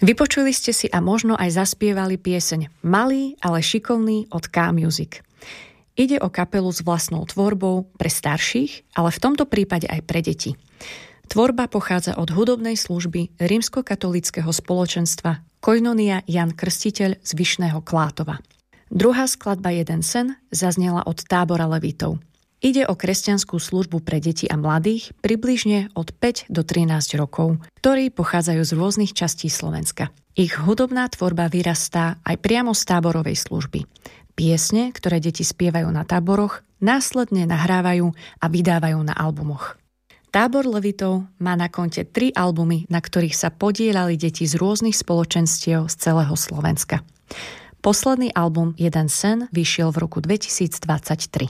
Vypočuli ste si a možno aj zaspievali pieseň Malý, ale šikovný od K-Music. Ide o kapelu s vlastnou tvorbou pre starších, ale v tomto prípade aj pre deti. Tvorba pochádza od hudobnej služby rímskokatolického spoločenstva Koinonia Jan Krstiteľ z Vyšného Klátova. Druhá skladba Jeden sen zaznela od Tábora Levitov. Ide o kresťanskú službu pre deti a mladých približne od 5 do 13 rokov, ktorí pochádzajú z rôznych častí Slovenska. Ich hudobná tvorba vyrastá aj priamo z táborovej služby. Piesne, ktoré deti spievajú na táboroch, následne nahrávajú a vydávajú na albumoch. Tábor Levitov má na konte 3 albumy, na ktorých sa podieľali deti z rôznych spoločenstiev z celého Slovenska. Posledný album Jeden sen vyšiel v roku 2023.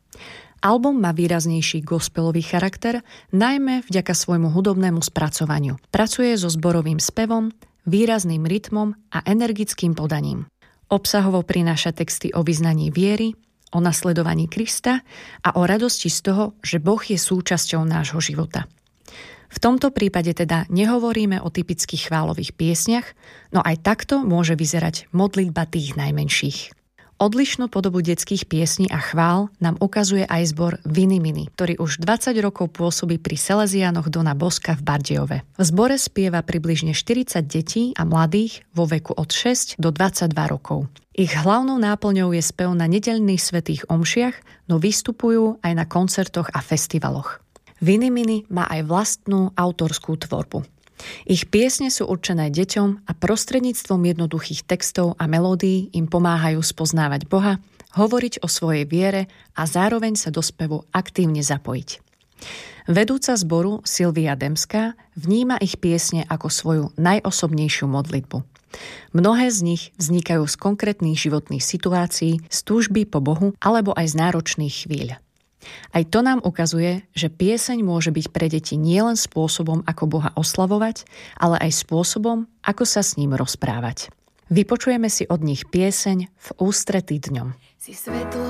Album má výraznejší gospelový charakter, najmä vďaka svojmu hudobnému spracovaniu. Pracuje so zborovým spevom, výrazným rytmom a energickým podaním. Obsahovo prináša texty o vyznaní viery, o nasledovaní Krista a o radosti z toho, že Boh je súčasťou nášho života. V tomto prípade teda nehovoríme o typických chválových piesniach, no aj takto môže vyzerať modlitba tých najmenších. Odlišnú podobu detských piesní a chvál nám ukazuje aj zbor Vinimini, ktorý už 20 rokov pôsobí pri Salesiánoch Dona Boska v Bardejove. V zbore spieva približne 40 detí a mladých vo veku od 6 do 22 rokov. Ich hlavnou náplňou je spev na nedeľných svätých omšiach, no vystupujú aj na koncertoch a festivaloch. Vinimini má aj vlastnú autorskú tvorbu. Ich piesne sú určené deťom a prostredníctvom jednoduchých textov a melódií im pomáhajú spoznávať Boha, hovoriť o svojej viere a zároveň sa do spevu aktívne zapojiť. Vedúca zboru Silvia Demská vníma ich piesne ako svoju najosobnejšiu modlitbu. Mnohé z nich vznikajú z konkrétnych životných situácií, z túžby po Bohu alebo aj z náročných chvíľ. Aj to nám ukazuje, že pieseň môže byť pre deti nielen spôsobom, ako Boha oslavovať, ale aj spôsobom, ako sa s ním rozprávať. Vypočujeme si od nich pieseň V ústretí dňom.